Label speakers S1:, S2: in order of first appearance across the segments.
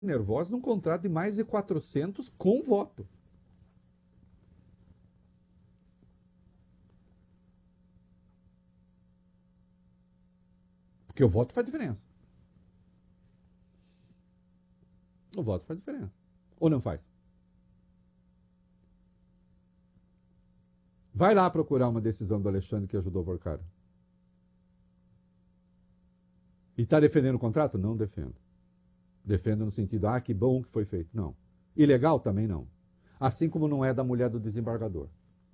S1: nervosa num contrato de mais de 400 com voto. Porque o voto faz diferença. O voto faz diferença. Ou não faz? Vai lá procurar uma decisão do Alexandre que ajudou o Vorcaro. E está defendendo o contrato? Não defendo. Defendo no sentido, que bom que foi feito. Não. Ilegal também não. Assim como não é da mulher do desembargador.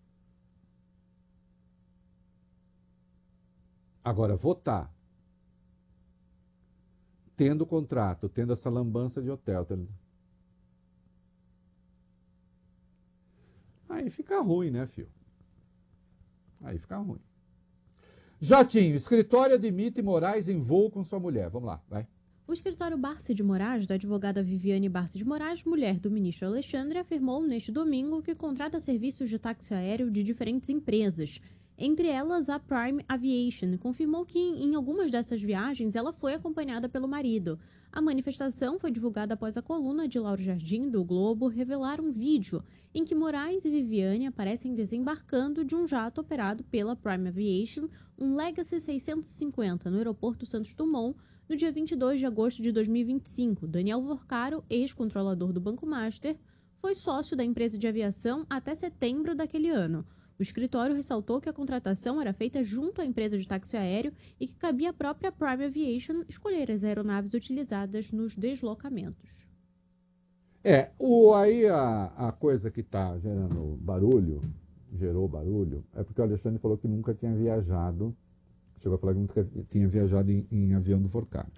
S1: Agora, votar, tendo contrato, tendo essa lambança de hotel, aí fica ruim, né, filho? Aí fica ruim. Jatinho, escritório admite Moraes em voo com sua mulher. Vamos lá, vai.
S2: O escritório Barsi de Moraes, da advogada Viviane Barsi de Moraes, mulher do ministro Alexandre, afirmou neste domingo que contrata serviços de táxi aéreo de diferentes empresas. Entre elas, a Prime Aviation confirmou que em algumas dessas viagens ela foi acompanhada pelo marido. A manifestação foi divulgada após a coluna de Lauro Jardim, do Globo, revelar um vídeo em que Moraes e Viviane aparecem desembarcando de um jato operado pela Prime Aviation, um Legacy 650, no aeroporto Santos Dumont, no dia 22 de agosto de 2025. Daniel Vorcaro, ex-controlador do Banco Master, foi sócio da empresa de aviação até setembro daquele ano. O escritório ressaltou que a contratação era feita junto à empresa de táxi aéreo e que cabia à própria Prime Aviation escolher as aeronaves utilizadas nos deslocamentos.
S1: Aí a coisa que está gerou barulho, é porque o Alexandre falou que nunca tinha viajado, chegou a falar que nunca tinha viajado em avião do Vorcaro.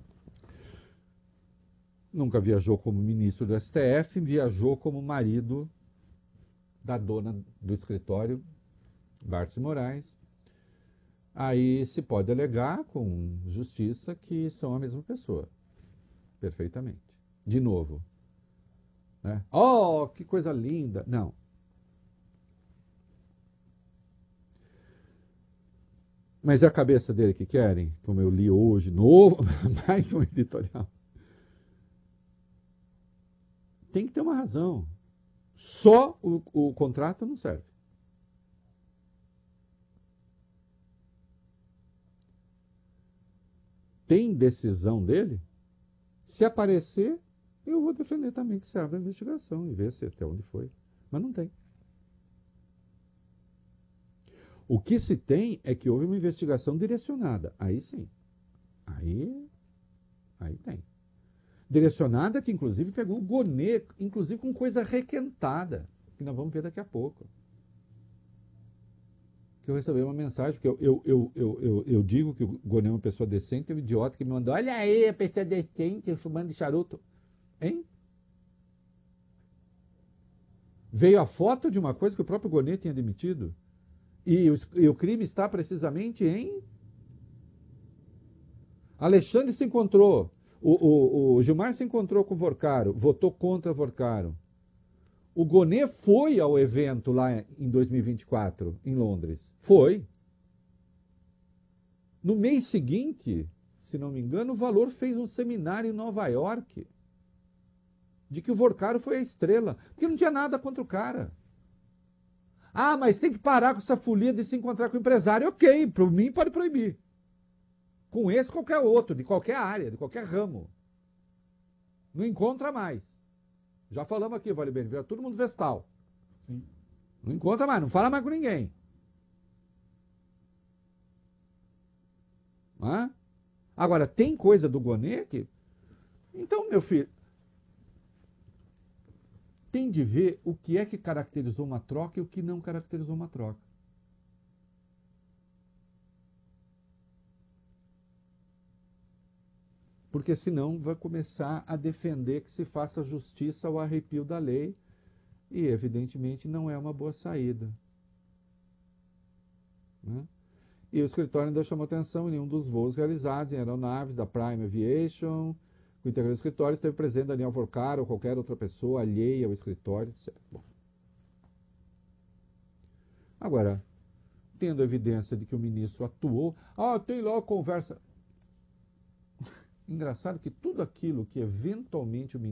S1: Nunca viajou como ministro do STF, viajou como marido da dona do escritório, Barsi Moraes. Aí se pode alegar com justiça que são a mesma pessoa. Perfeitamente. De novo. Né? Oh, que coisa linda. Não. Mas é a cabeça dele que querem, como eu li hoje, novo, mais um editorial. Tem que ter uma razão. Só o contrato não serve. Tem decisão dele? Se aparecer, eu vou defender também que se abra a investigação e ver se até onde foi. Mas não tem. O que se tem é que houve uma investigação direcionada. Aí sim. Aí tem. Direcionada que, inclusive, pegou o Gonê, inclusive com coisa requentada, que nós vamos ver daqui a pouco. Que eu recebi uma mensagem, que eu digo que o Gonê é uma pessoa decente, é um idiota que me mandou, olha aí, a pessoa decente, fumando de charuto. Hein? Veio a foto de uma coisa que o próprio Gonê tinha admitido. E o crime está precisamente em... Alexandre se encontrou, o Gilmar se encontrou com o Vorcaro, votou contra o Vorcaro. O Gonê foi ao evento lá em 2024, em Londres. Foi. No mês seguinte, se não me engano, o Valor fez um seminário em Nova York de que o Vorcaro foi a estrela, porque não tinha nada contra o cara. Mas tem que parar com essa folia de se encontrar com o empresário. Ok, para mim pode proibir. Com esse, qualquer outro, de qualquer área, de qualquer ramo. Não encontra mais. Já falamos aqui, Vale Bem, vira todo mundo vestal. Sim. Não encontra mais, não fala mais com ninguém. Agora, tem coisa do Gonê que... Então, meu filho, tem de ver o que é que caracterizou uma troca e o que não caracterizou uma troca. Porque senão vai começar a defender que se faça justiça ao arrepio da lei e, evidentemente, não é uma boa saída. Né? E o escritório ainda chamou atenção em nenhum dos voos realizados em aeronaves da Prime Aviation. O integrante do escritório esteve presente Daniel Vorcaro ou qualquer outra pessoa alheia ao escritório. Bom. Agora, tendo evidência de que o ministro atuou, tem lá a conversa. Engraçado que tudo aquilo que eventualmente o